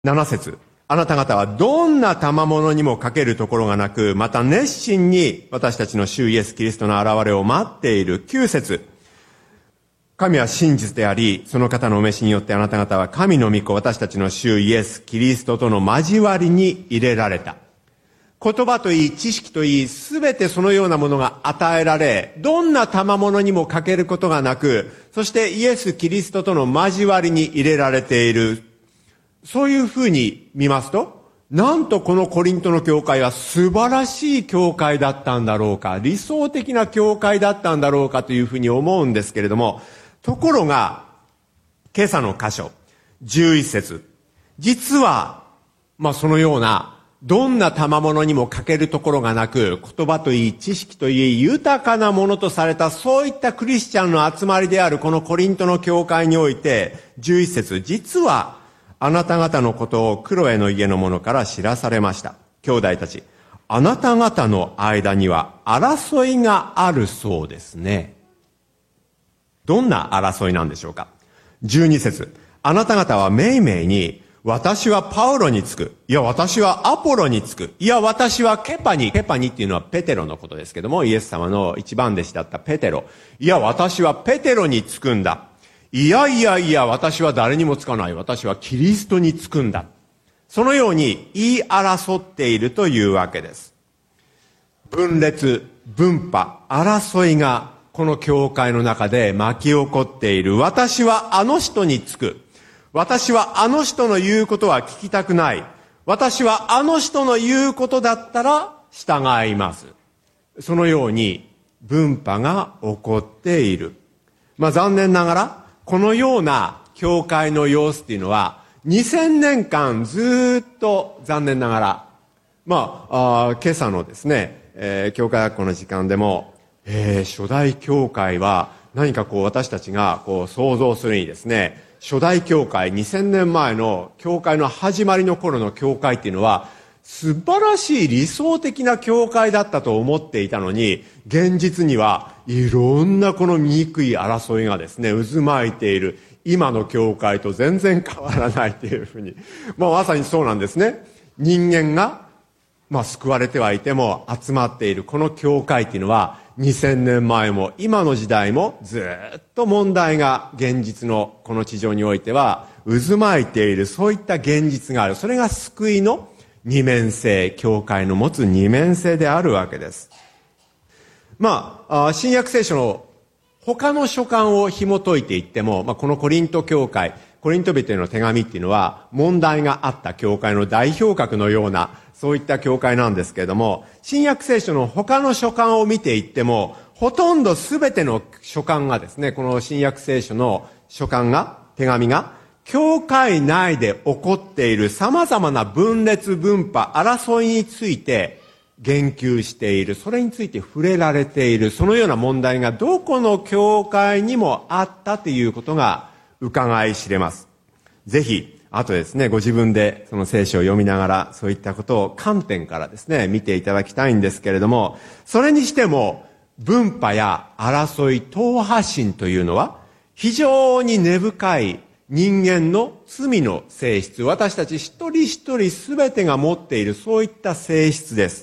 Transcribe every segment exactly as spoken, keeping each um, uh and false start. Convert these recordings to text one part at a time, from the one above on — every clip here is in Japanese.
なな節。あなた方はどんな賜物にもかけるところがなく、また熱心に私たちの主イエス・キリストの現れを待っている。きゅう節。神は真実であり、その方のお召しによってあなた方は神の御子、私たちの主イエス・キリストとの交わりに入れられた。言葉といい、知識といい、すべてそのようなものが与えられ、どんな賜物にもかけることがなく、そしてイエス・キリストとの交わりに入れられている。そういうふうに見ますと、なんとこのコリントの教会は素晴らしい教会だったんだろうか、理想的な教会だったんだろうかというふうに思うんですけれども、ところが、今朝の箇所、じゅういち節。実は、まあそのような、どんな賜物にもかけるところがなく、言葉といい、知識といい、豊かなものとされた、そういったクリスチャンの集まりであるこのコリントの教会において、じゅういち節、実は、あなた方のことをクロエの家の者から知らされました。兄弟たち、あなた方の間には争いがあるそうですね。どんな争いなんでしょうか。じゅうに節、あなた方はめいめいに、私はパウロにつく。いや、私はアポロにつく。いや、私はケパに。ケパにっていうのはペテロのことですけども、イエス様の一番弟子だったペテロ。いや、私はペテロにつくんだ。いやいやいや、私は誰にもつかない。私はキリストにつくんだ。そのように言い争っているというわけです。分裂、分派、争いがこの教会の中で巻き起こっている。私はあの人につく。私はあの人の言うことは聞きたくない。私はあの人の言うことだったら従います。そのように分派が起こっている。まあ残念ながら、このような教会の様子っていうのは、にせんねんかんずっと残念ながら、まあ、あ今朝のですね、えー、教会学校の時間でも、えー、初代教会は何かこう私たちがこう想像するにですね、初代教会、にせんねんまえの教会の始まりの頃の教会っていうのは、素晴らしい理想的な教会だったと思っていたのに、現実にはいろんなこの醜い争いがですね、渦巻いている。今の教会と全然変わらないというふうに。まあまさにそうなんですね。人間が、まあ救われてはいても集まっているこの教会っていうのは、にせんねんまえも今の時代もずっと問題が現実のこの地上においては渦巻いている、そういった現実がある。それが救いの二面性、教会の持つ二面性であるわけです。まあ、新約聖書の他の書簡を紐解いていっても、まあ、このコリント教会、コリント人への手紙っていうのは問題があった教会の代表格のような、そういった教会なんですけれども、新約聖書の他の書簡を見ていっても、ほとんど全ての書簡がですね、この新約聖書の書簡が、手紙が、教会内で起こっている様々な分裂分派、争いについて言及している。それについて触れられている。そのような問題がどこの教会にもあったということが伺い知れます。ぜひ、あとですね、ご自分でその聖書を読みながら、そういったことを観点からですね、見ていただきたいんですけれども、それにしても、分派や争い、党派心というのは、非常に根深い人間の罪の性質、私たち一人一人すべてが持っている、そういった性質です。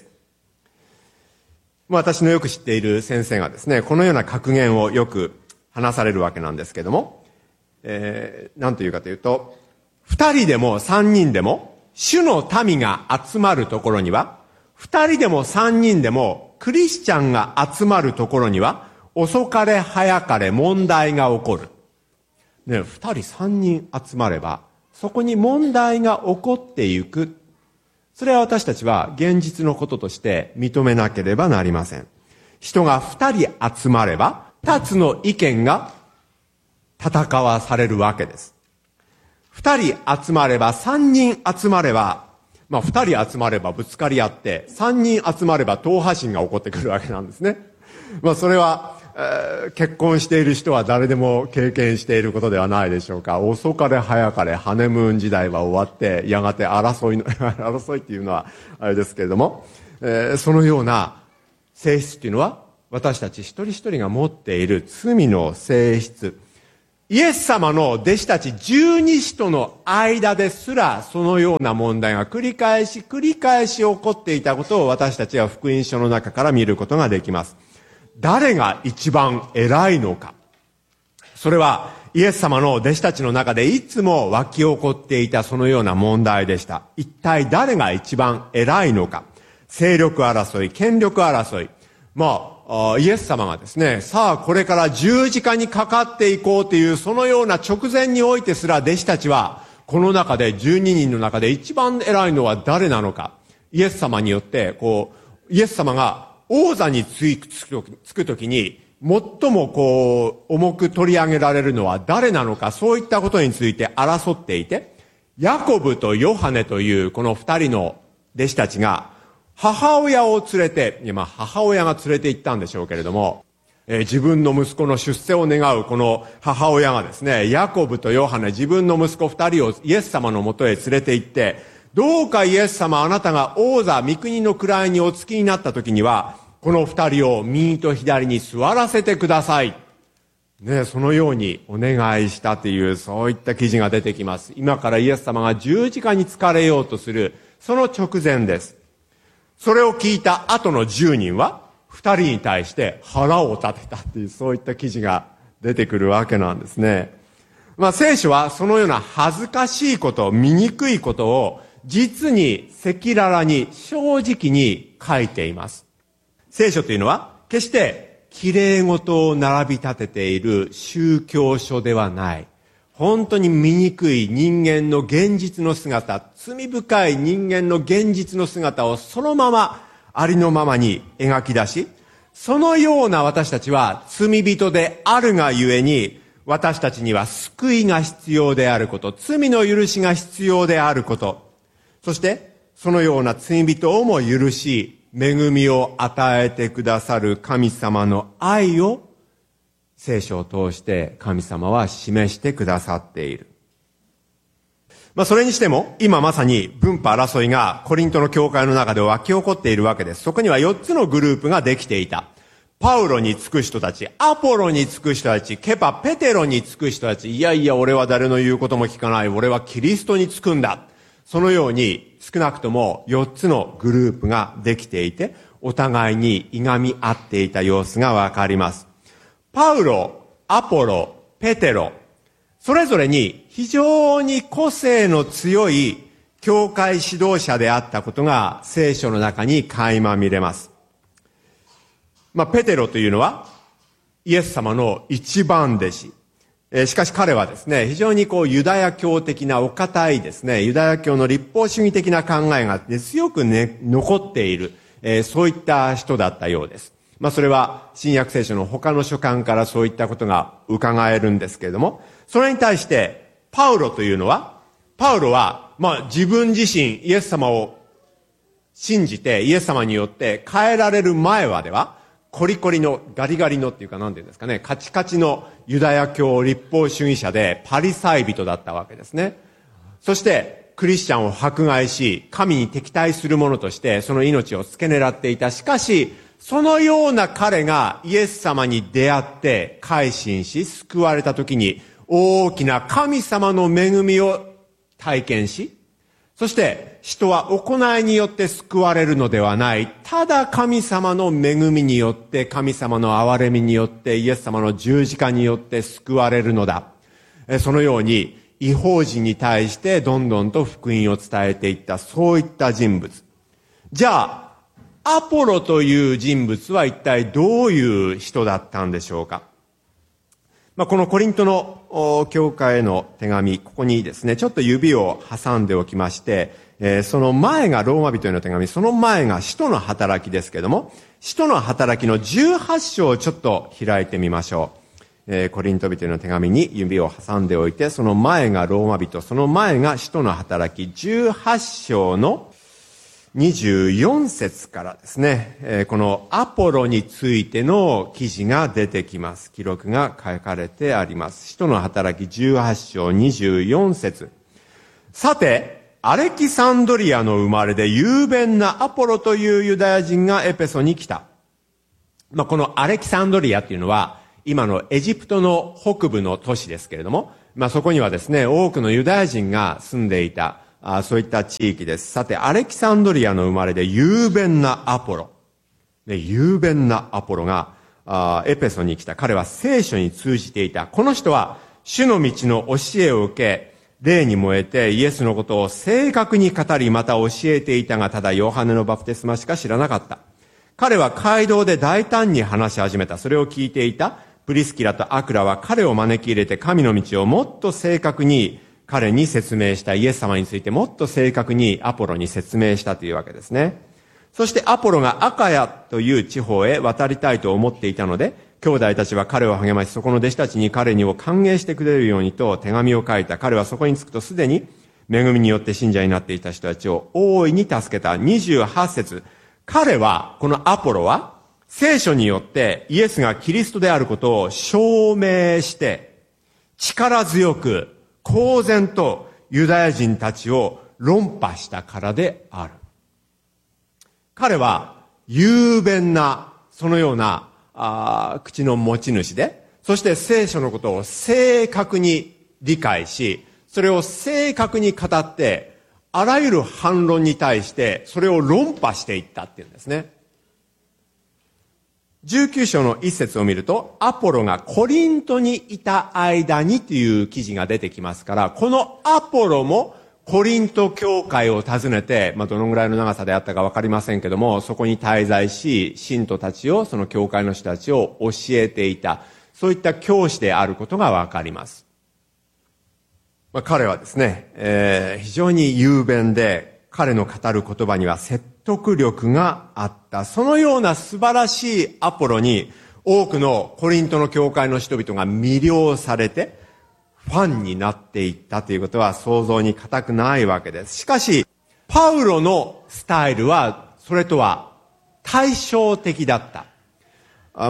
私のよく知っている先生がですね、このような格言をよく話されるわけなんですけども、えー、何というかというと、二人でも三人でも、主の民が集まるところには、二人でも三人でも、クリスチャンが集まるところには、遅かれ早かれ問題が起こる。ね、二人三人集まれば、そこに問題が起こっていく。それは私たちは現実のこととして認めなければなりません。人が二人集まれば、二つの意見が戦わされるわけです。二人集まれば、三人集まれば、まあ二人集まればぶつかり合って、三人集まれば党派心が起こってくるわけなんですね。まあそれは、えー、結婚している人は誰でも経験していることではないでしょうか。遅かれ早かれハネムーン時代は終わって、やがて争いの、争いっていうのはあれですけれども、えー、そのような性質っていうのは、私たち一人一人が持っている罪の性質。 イエス様の弟子たち十二使徒の間ですら、そのような問題が繰り返し繰り返し起こっていたことを私たちは福音書の中から見ることができます。誰が一番偉いのか。それはイエス様の弟子たちの中でいつも湧き起こっていたそのような問題でした。一体誰が一番偉いのか。勢力争い、権力争い。まあ、イエス様がですね、さあこれから十字架にかかっていこうというそのような直前においてすら弟子たちは、この中でじゅうににんの中で一番偉いのは誰なのか。イエス様によって、こう、イエス様が王座につくときに、最もこう、重く取り上げられるのは誰なのか、そういったことについて争っていて、ヤコブとヨハネというこの二人の弟子たちが、母親を連れて、いやまあ母親が連れて行ったんでしょうけれども、えー、自分の息子の出世を願うこの母親がですね、ヤコブとヨハネ、自分の息子二人をイエス様のもとへ連れて行って、どうかイエス様あなたが王座、御国の位にお付きになった時には、この二人を右と左に座らせてください。ね、そのようにお願いしたという、そういった記事が出てきます。今からイエス様が十字架につかれようとする、その直前です。それを聞いた後の十人は、二人に対して腹を立てたっていう、そういった記事が出てくるわけなんですね。まあ聖書はそのような恥ずかしいこと、醜いことを、実に赤裸々に正直に書いています。聖書というのは、決して綺麗事を並び立てている宗教書ではない。本当に醜い人間の現実の姿、罪深い人間の現実の姿をそのまま、ありのままに描き出し、そのような私たちは罪人であるがゆえに、私たちには救いが必要であること、罪の許しが必要であること、そしてそのような罪人をも許し、恵みを与えてくださる神様の愛を聖書を通して神様は示してくださっている。まあそれにしても今まさに分派争いがコリントの教会の中で湧き起こっているわけです。そこにはよっつのグループができていた。パウロにつく人たち、アポロにつく人たち、ケパ、ペテロにつく人たち、いやいや俺は誰の言うことも聞かない、俺はキリストにつくんだ。そのように少なくともよっつのグループができていて、お互いにいがみ合っていた様子がわかります。パウロ、アポロ、ペテロ、それぞれに非常に個性の強い教会指導者であったことが聖書の中に垣間見れます。まあ、ペテロというのはイエス様の一番弟子。えー、しかし彼はですね、非常にこうユダヤ教的なお堅いですね、ユダヤ教の立法主義的な考えが強くね、残っている、えー、そういった人だったようです。まあそれは新約聖書の他の書簡からそういったことが伺えるんですけれども、それに対してパウロというのは、パウロはまあ自分自身イエス様を信じてイエス様によって変えられる前はでは、コリコリのガリガリのっていうか何て言うんですかね、カチカチのユダヤ教立法主義者でパリサイ人だったわけですね。そしてクリスチャンを迫害し、神に敵対する者としてその命を付け狙っていた。しかしそのような彼がイエス様に出会って改心し救われた時に大きな神様の恵みを体験し、そして人は行いによって救われるのではない。ただ神様の恵みによって、神様の憐れみによって、イエス様の十字架によって救われるのだ。そのように異邦人に対してどんどんと福音を伝えていった、そういった人物。じゃあ、アポロという人物は一体どういう人だったんでしょうか。まあ、このコリントの教会への手紙、ここにですね、ちょっと指を挟んでおきまして、えー、その前がローマ人への手紙、その前が使徒の働きですけども、使徒の働きのじゅうはち章をちょっと開いてみましょう。えー、コリント人への手紙に指を挟んでおいて、その前がローマ人、その前が使徒の働きじゅうはち章のにじゅうよん節からですね、えー、このアポロについての記事が出てきます。記録が書かれてあります。使徒の働きじゅうはち章にじゅうよん節。さて、アレキサンドリアの生まれで雄弁なアポロというユダヤ人がエペソに来た。まあ、このアレキサンドリアっていうのは、 今のエジプトの北部の都市ですけれども、まあそこにはですね、多くのユダヤ人が住んでいた、あそういった地域です。さて、アレキサンドリアの生まれで雄弁なアポロ。ね、雄弁なアポロがあエペソに来た。彼は聖書に通じていた。この人は主の道の教えを受け、霊に燃えてイエスのことを正確に語り、また教えていたが、ただヨハネのバプテスマしか知らなかった。彼は街道で大胆に話し始めた。それを聞いていたプリスキラとアクラは彼を招き入れて、神の道をもっと正確に彼に説明した。イエス様についてもっと正確にアポロに説明したというわけですね。そしてアポロがアカヤという地方へ渡りたいと思っていたので、兄弟たちは彼を励まし、そこの弟子たちに彼にを歓迎してくれるようにと手紙を書いた。彼はそこに着くとすでに恵みによって信者になっていた人たちを大いに助けた。にじゅうはち節。彼は、このアポロは、聖書によってイエスがキリストであることを証明して、力強く、公然とユダヤ人たちを論破したからである。彼は、雄弁な、そのような、あ口の持ち主で、そして聖書のことを正確に理解し、それを正確に語って、あらゆる反論に対してそれを論破していったっていうんですね。じゅうきゅう章の一節を見ると、アポロがコリントにいた間にという記事が出てきますから、このアポロもコリント教会を訪ねて、まあ、どのぐらいの長さであったかわかりませんけども、そこに滞在し、信徒たちを、その教会の人たちを教えていた。そういった教師であることがわかります。まあ、彼はですね、えー、非常に雄弁で、彼の語る言葉には説得力があった。そのような素晴らしいアポロに、多くのコリントの教会の人々が魅了されて、ファンになっていったということは想像に難くないわけです。しかし、パウロのスタイルは、それとは対照的だった。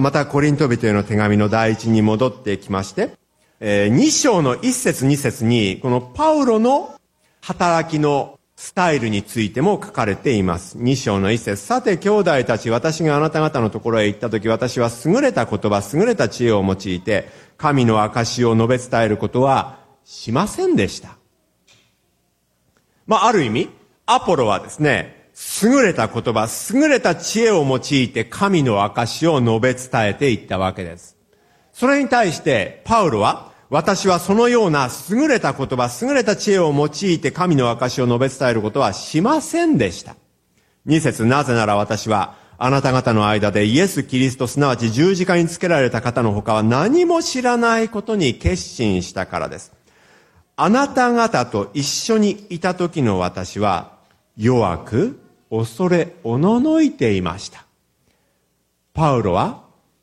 また、コリント人への手紙の第一に戻ってきまして、に章のいち節に節に、このパウロの働きのスタイルについても書かれています。に章のいち節。さて、兄弟たち、私があなた方のところへ行ったとき、私は優れた言葉、優れた知恵を用いて、神の証を述べ伝えることはしませんでした。まあ、ある意味、アポロはですね、優れた言葉、優れた知恵を用いて神の証を述べ伝えていったわけです。それに対して、パウロは、私はそのような優れた言葉、優れた知恵を用いて神の証を述べ伝えることはしませんでした。に節、なぜなら私は、あなた方の間でイエス・キリスト、すなわち十字架につけられた方の他は何も知らないことに決心したからです。あなた方と一緒にいた時の私は、弱く、恐れ、おののいていました。パウロは、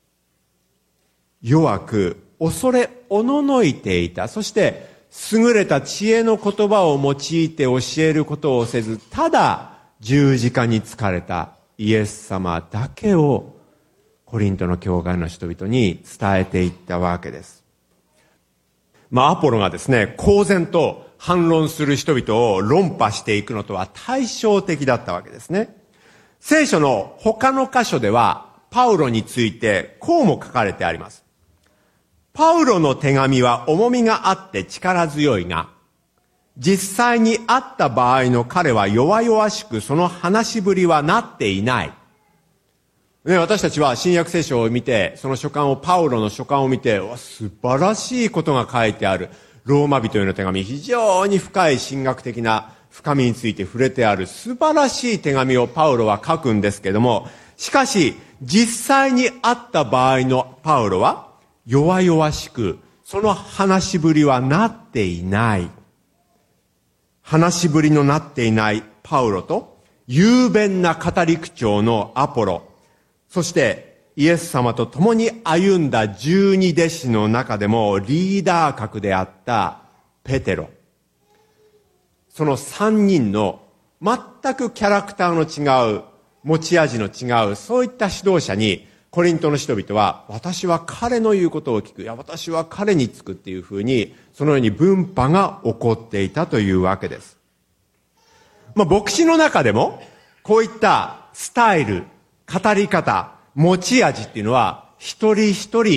弱く、恐れ、おののいていた。そして、優れた知恵の言葉を用いて教えることをせず、ただ十字架につかれたイエス様だけをコリントの教会の人々に伝えていったわけです。まあ、アポロがですね、公然と反論する人々を論破していくのとは対照的だったわけですね。聖書の他の箇所では、パウロについてこうも書かれてあります。パウロの手紙は重みがあって力強いが、実際に会った場合の彼は弱々しく、その話しぶりはなっていない。ね、私たちは新約聖書を見て、その書簡を、パウロの書簡を見て、素晴らしいことが書いてある。ローマ人への手紙、非常に深い神学的な深みについて触れてある素晴らしい手紙をパウロは書くんですけども、しかし、実際に会った場合のパウロは、弱々しく、その話しぶりはなっていない。話しぶりのなっていないパウロと、雄弁な語り口調のアポロ、そしてイエス様と共に歩んだ十二弟子の中でもリーダー格であったペテロ。その三人の全くキャラクターの違う、持ち味の違う、そういった指導者に、コリントの人々は、私は彼の言うことを聞く。いや、私は彼につくっていうふうに、そのように分派が起こっていたというわけです。まあ、牧師の中でも、こういったスタイル、語り方、持ち味っていうのは、一人一人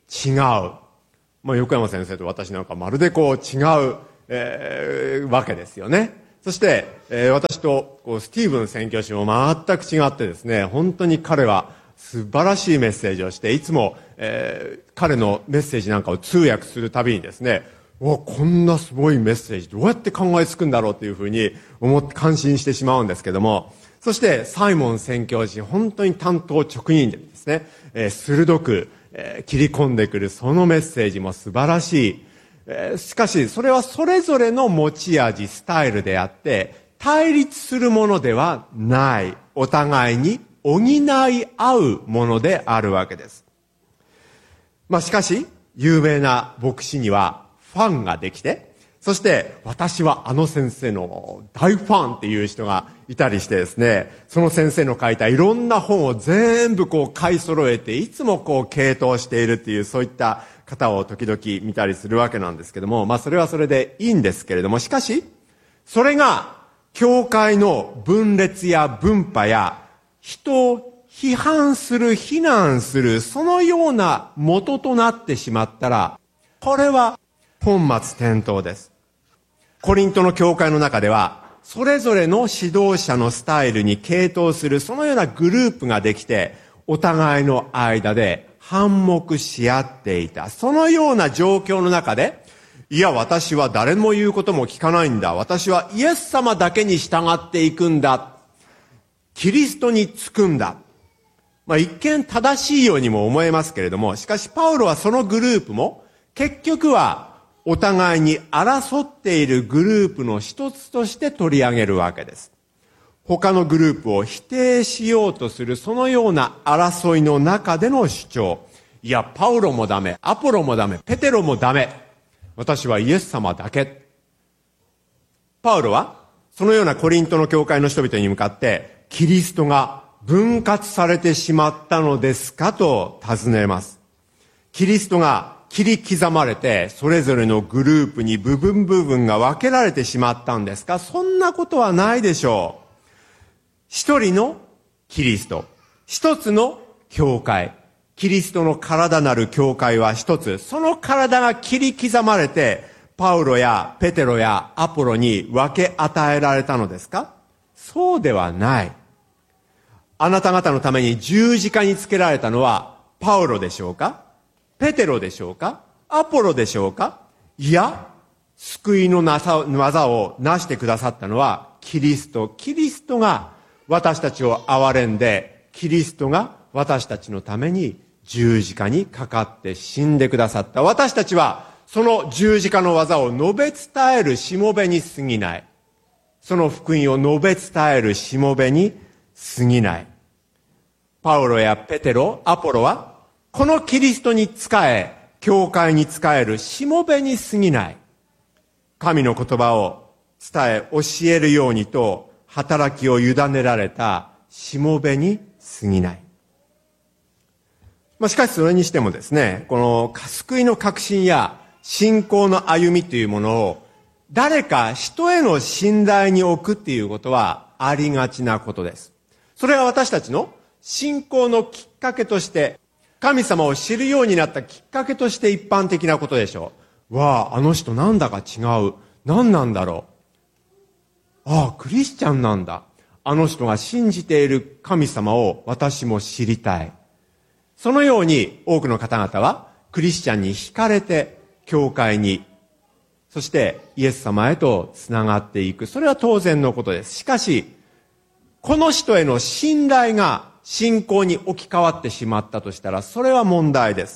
違う。まあ、横山先生と私なんかまるでこう違う、えー、わけですよね。そして、えー、私とこうスティーブン宣教師も全く違ってですね、本当に彼は素晴らしいメッセージをして、いつも、えー、彼のメッセージなんかを通訳するたびにですね、お、こんなすごいメッセージどうやって考えつくんだろうというふうに思って感心してしまうんですけども、そしてサイモン宣教師、本当に単刀直入でですね、えー、鋭く、えー、切り込んでくるそのメッセージも素晴らしい。えー、しかしそれはそれぞれの持ち味、スタイルであって対立するものではない。お互いに補い合うものであるわけです。まあしかし有名な牧師にはファンができて、そして私はあの先生の大ファンっていう人がいたりしてですね、その先生の書いたいろんな本を全部こう買い揃えて、いつもこう傾倒しているっていう、そういった方を時々見たりするわけなんですけども、まあそれはそれでいいんですけれども、しかしそれが教会の分裂や分派や人を批判する、非難する、そのような元となってしまったら、これは本末転倒です。コリントの教会の中では、それぞれの指導者のスタイルに傾倒する、そのようなグループができて、お互いの間で反目し合っていた。そのような状況の中で、いや、私は誰も言うことも聞かないんだ。私はイエス様だけに従っていくんだ。キリストにつくんだ。まあ一見正しいようにも思えますけれども、しかしパウロはそのグループも、結局はお互いに争っているグループの一つとして取り上げるわけです。他のグループを否定しようとするそのような争いの中での主張。いや、パウロもダメ、アポロもダメ、ペテロもダメ。私はイエス様だけ。パウロはそのようなコリントの教会の人々に向かって、キリストが分割されてしまったのですかと尋ねます。キリストが切り刻まれて、それぞれのグループに部分部分が分けられてしまったんですか？そんなことはないでしょう。一人のキリスト、一つの教会、キリストの体なる教会は一つ、その体が切り刻まれて、パウロやペテロやアポロに分け与えられたのですか？そうではない。あなた方のために十字架につけられたのはパウロでしょうか？ペテロでしょうか？アポロでしょうか？いや、救いのなさ技をなしてくださったのはキリスト。キリストが私たちを憐れんで、キリストが私たちのために十字架にかかって死んでくださった。私たちはその十字架の技を述べ伝えるしもべに過ぎない。その福音を述べ伝えるしもべに過ぎない。パウロやペテロ、アポロはこのキリストに仕え、教会に仕えるしもべに過ぎない。神の言葉を伝え、教えるようにと働きを委ねられたしもべに過ぎない。まあ、しかしそれにしてもですね、この救いの確信や信仰の歩みというものを誰か人への信頼に置くっていうことはありがちなことです。それは私たちの信仰のきっかけとして、神様を知るようになったきっかけとして一般的なことでしょう。わあ、あの人なんだか違う。何なんだろう。ああ、クリスチャンなんだ。あの人が信じている神様を私も知りたい。そのように多くの方々はクリスチャンに惹かれて教会に、そしてイエス様へとつながっていく。それは当然のことです。しかし、この人への信頼が信仰に置き換わってしまったとしたら、それは問題です。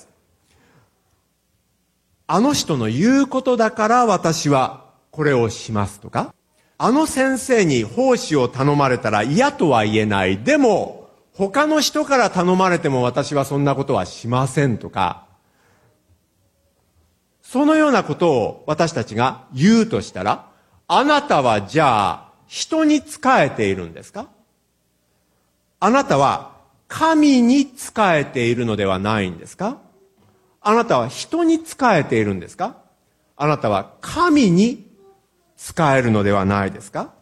あの人の言うことだから私はこれをしますとか、あの先生に奉仕を頼まれたら嫌とは言えない。でも、他の人から頼まれても私はそんなことはしませんとか、そのようなことを私たちが言うとしたら、あなたはじゃあ人に仕えているんですか？あなたは神に仕えているのではないんですか？あなたは人に仕えているんですか？あなたは神に仕えるのではないですか？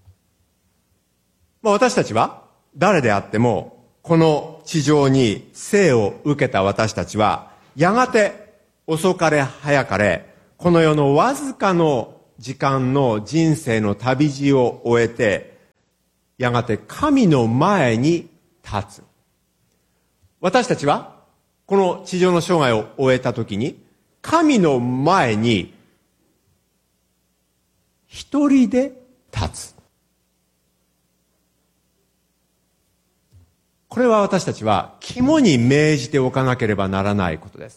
まあ、私たちは誰であっても、この地上に生を受けた私たちは、 やがて遅かれ早かれ、この世のわずかの時間の人生の旅路を終えて、やがて神の前に立つ。私たちはこの地上の生涯を終えたときに、神の前に一人で立つ。これは私たちは肝に銘じておかなければならないことです。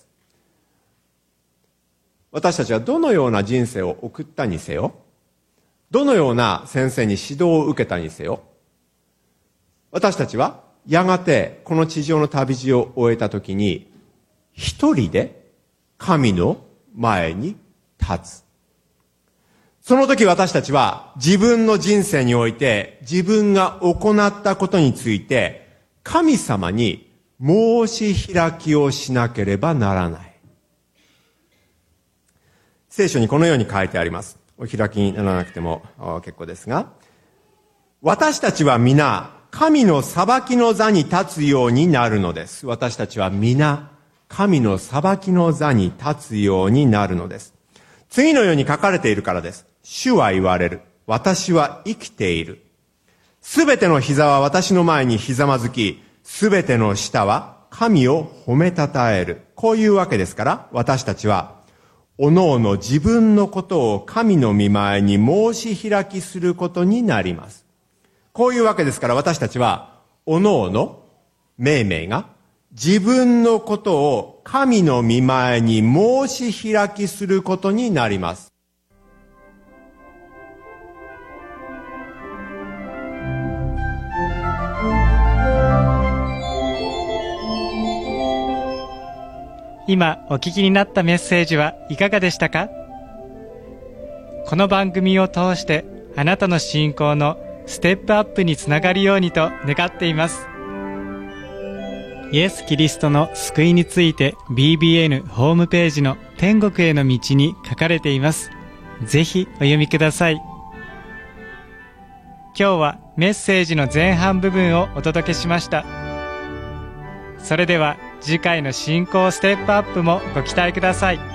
私たちはどのような人生を送ったにせよ、どのような先生に指導を受けたにせよ、私たちはやがてこの地上の旅路を終えたときに、一人で神の前に立つ。その時私たちは自分の人生において自分が行ったことについて神様に申し開きをしなければならない。聖書にこのように書いてあります。お開きにならなくても結構ですが、私たちは皆神の裁きの座に立つようになるのです。私たちは皆神の裁きの座に立つようになるのです。次のように書かれているからです。主は言われる。私は生きている。すべての膝は私の前にひざまずき、すべての舌は神を褒めたたえる。こういうわけですから、私たちはおのおの自分のことを神の御前に申し開きすることになります。こういうわけですから私たちはおのおの命名が自分のことを神の御前に申し開きすることになります。 今お聞きになったメッセージはいかがでしたか？この番組を通してあなたの信仰のステップアップにつながるようにと願っています。イエス・キリストの救いについて ビービーエヌ ホームページの天国への道に書かれています。ぜひお読みください。今日はメッセージの前半部分をお届けしました。それでは次回の信仰ステップアップもご期待ください。